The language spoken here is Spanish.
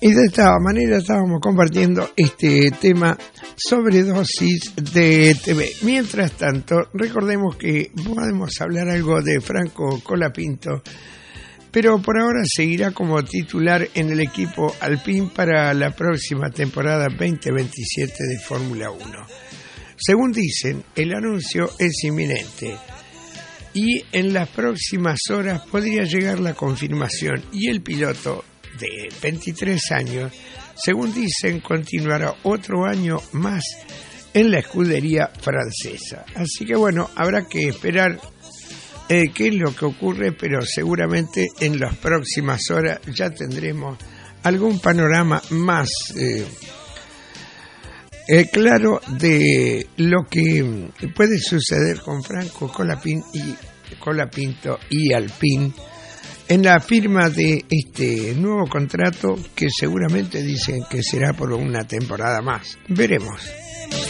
Y de esta manera estábamos compartiendo este tema sobredosis de TV. Mientras tanto, recordemos que podemos hablar algo de Franco Colapinto, pero por ahora seguirá como titular en el equipo Alpine para la próxima temporada 2027 de Fórmula 1. Según dicen, el anuncio es inminente y en las próximas horas podría llegar la confirmación y el piloto de 23 años, según dicen, continuará otro año más en la escudería francesa. Así que bueno, habrá que esperar qué es lo que ocurre, pero seguramente en las próximas horas ya tendremos algún panorama más claro de lo que puede suceder con Franco Colapinto y Alpine en la firma de este nuevo contrato que seguramente dicen que será por una temporada más. Veremos.